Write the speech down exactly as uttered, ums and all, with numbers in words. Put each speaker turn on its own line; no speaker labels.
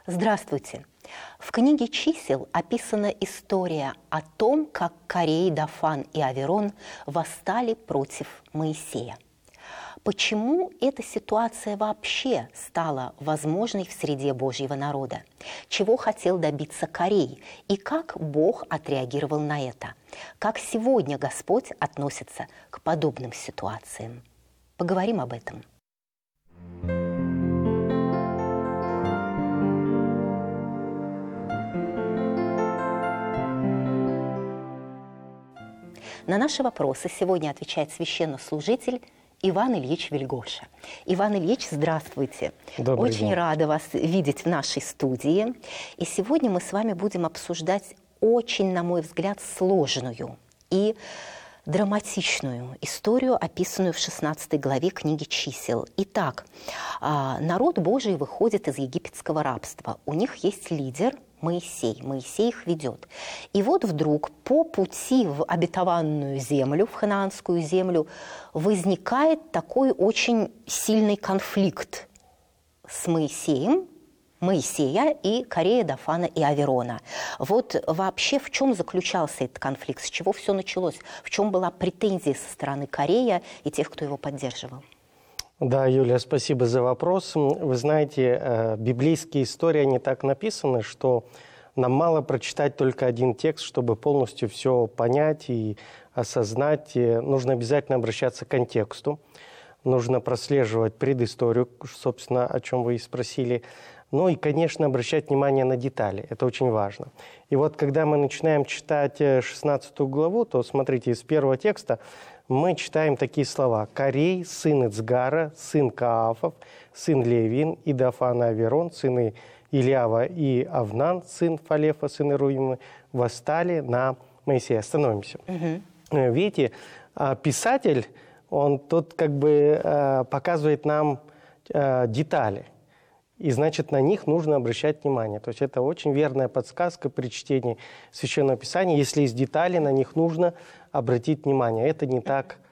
Здравствуйте! В книге «Чисел» описана история о том, как Корей, Дафан и Аверон восстали против Моисея. Почему эта ситуация вообще стала возможной в среде Божьего народа? Чего хотел добиться Корей? И как Бог отреагировал на это? Как сегодня Господь относится к подобным ситуациям? Поговорим об этом. На наши вопросы сегодня отвечает священнослужитель Иван Ильич Вельгоша. Иван Ильич, здравствуйте.
Добрый
Очень
день.
рада вас видеть в нашей студии. И сегодня мы с вами будем обсуждать очень, на мой взгляд, сложную и драматичную историю, описанную в шестнадцатой главе книги «Чисел». Итак, народ Божий выходит из египетского рабства. У них есть лидер Моисей. Моисей их ведет. И вот вдруг по пути в обетованную землю, в ханаанскую землю, возникает такой очень сильный конфликт с Моисеем, Моисея и Корея, Дафана и Аверона. Вот вообще в чем заключался этот конфликт, с чего все началось, в чем была претензия со стороны Корея и тех, кто его поддерживал?
Да, Юлия, спасибо за вопрос. Вы знаете, библейские истории, они так написаны, что нам мало прочитать только один текст, чтобы полностью все понять и осознать. Нужно обязательно обращаться к контексту, нужно прослеживать предысторию, собственно, о чем вы и спросили. Ну и, конечно, обращать внимание на детали. Это очень важно. И вот когда мы начинаем читать шестнадцатую главу, то, смотрите, из первого текста мы читаем такие слова. «Корей, сын Ицгара, сын Каафов, сын Левин, и Дафан и Аверон, сыны Ильява и Авнан, сын Фалефа, сын Ируимы, восстали на Моисея». Остановимся. Угу. Видите, писатель, он тут как бы показывает нам детали. И, значит, на них нужно обращать внимание. То есть это очень верная подсказка при чтении Священного Писания. Если есть детали, на них нужно обратить внимание. Это не так